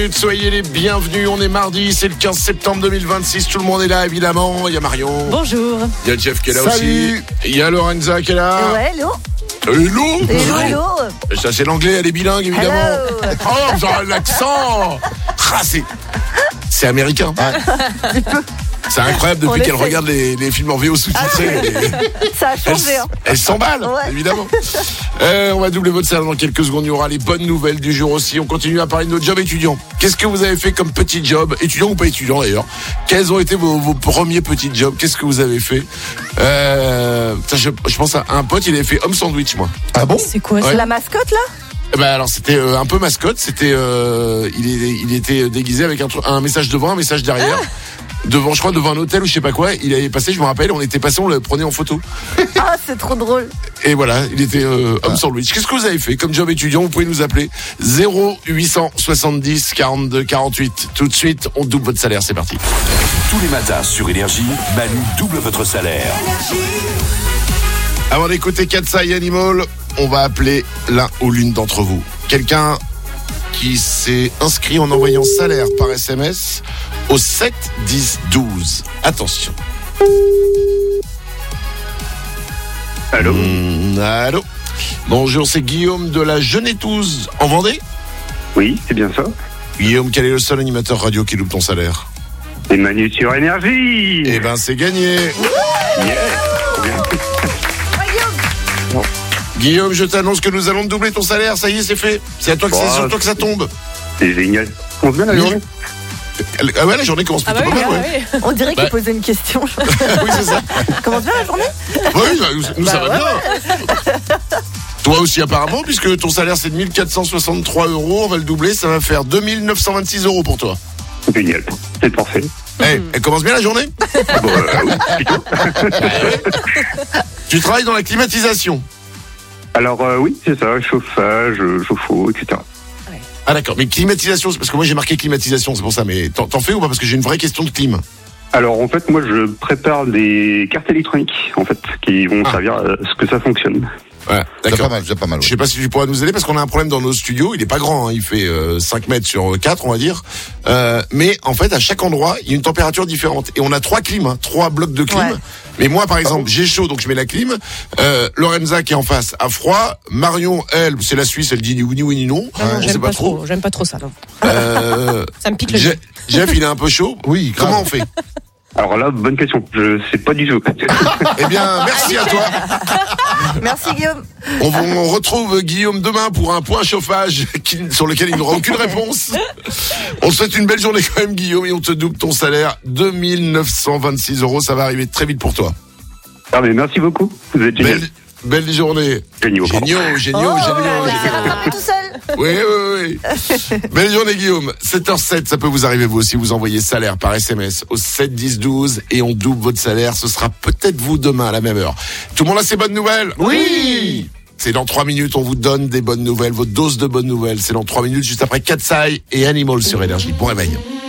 Soyez les bienvenus, on est mardi, c'est le 15 septembre 2026, tout le monde est là évidemment, il y a Marion. Bonjour. Il y a Jeff qui est là. Salut. aussi. Il y a Lorenza qui est là. Ouais, hello. Hello. Hello. Ça c'est l'anglais, elle est bilingue évidemment. Hello. Oh, vous avez l'accent. Ah, c'est américain. C'est incroyable depuis On qu'elle essaie. regarde les films en VO sous-titrés. Ça a changé. Elle s'emballe, Ouais. évidemment. On va doubler votre salaire dans quelques secondes. Il y aura les bonnes nouvelles du jour aussi. On continue à parler de notre job étudiant. Qu'est-ce que vous avez fait comme petit job, étudiant ou pas étudiant d'ailleurs? Quels ont été vos premiers petits jobs? Qu'est-ce que vous avez fait? Je pense à un pote, il avait fait homme sandwich, moi. Ah bon? C'est quoi Ouais. C'est la mascotte là? Alors c'était un peu mascotte. C'était il était déguisé avec un message devant, un message derrière. Devant, je crois, devant un hôtel ou je sais pas quoi, il avait passé, je me rappelle, on était passé, on le prenait en photo. Ah, c'est trop drôle. Et voilà, il était homme sandwich. Qu'est-ce que vous avez fait comme job étudiant? Vous pouvez nous appeler 0870 42 48. Tout de suite, on double votre salaire, c'est parti. Tous les matins sur Énergie, Manu double votre salaire. Avant d'écouter Katsa et Animal, on va appeler l'un ou l'une d'entre vous. Quelqu'un qui s'est inscrit en envoyant salaire par SMS au 7 10 12. Attention. Allô. Allô. Bonjour, c'est Guillaume de la Genetouze en Vendée. Oui, c'est bien ça. Guillaume, quel est le seul animateur radio qui loupe ton salaire? C'est Manu sur Énergie. Eh ben, c'est gagné. Yeah. Guillaume, je t'annonce que nous allons doubler ton salaire. Ça y est, c'est fait. C'est à toi que c'est sur toi que ça tombe. C'est génial. On se bien la Oui. journée. Ah ouais, la journée commence plutôt pas mal, ouais. On dirait qu'il Bah. posait une question. Oui, c'est ça. Commence bien la journée? Oui, nous ça Bah va bien. Toi aussi apparemment, puisque ton salaire c'est de 1463 €, on va le doubler, ça va faire 2926 € pour toi. Génial. C'est parfait. Elle commence bien la journée? Bon, oui, plutôt. Tu travailles dans la climatisation. Alors, oui, c'est ça. Chauffage, chauffe-eau, etc. Ah d'accord, mais climatisation, c'est parce que moi j'ai marqué climatisation, c'est pour ça, mais t'en fais ou pas? Parce que j'ai une vraie question de clim. Alors, en fait, moi, je prépare des cartes électroniques, en fait, qui vont servir à ce que ça fonctionne. Ouais, C'est d'accord. pas mal. Je sais pas si tu pourras nous aider parce qu'on a un problème dans nos studios. Il est pas grand, hein, il fait 5 mètres sur 4, on va dire. Mais en fait, à chaque endroit, il y a une température différente. Et on a 3 clims, hein, 3 blocs de clim. Ouais. Mais moi, par exemple, j'ai chaud, donc je mets la clim. Lorenza qui est en face a froid. Marion, elle, c'est la Suisse, elle dit ni oui ni non. Ah non, On j'aime sait pas trop. J'aime pas trop ça. Non. Ça me pique le nez. Jeff, il est un peu chaud. Oui, grave. Comment on fait? Alors là, bonne question. Je sais pas du tout. Eh bien, merci à toi. Merci Guillaume. On retrouve Guillaume demain pour un point chauffage sur lequel il n'aura aucune réponse. On te souhaite une belle journée quand même, Guillaume, et on te double ton salaire, 2926 €. Ça va arriver très vite pour toi. Ah, mais merci beaucoup. Vous êtes génial. Belle journée. Géniaux. Géniaux. Il s'est rattrapé tout seul. Oui. Belle journée, Guillaume. 7h07, ça peut vous arriver vous aussi. Vous envoyez salaire par SMS au 7 10 12 et on double votre salaire. Ce sera peut-être vous demain à la même heure. Tout le monde a ses bonnes nouvelles? Oui. C'est dans 3 minutes, on vous donne des bonnes nouvelles, votre dose de bonnes nouvelles. C'est dans 3 minutes, juste après Katsai et Animal sur Énergie. Bon réveil.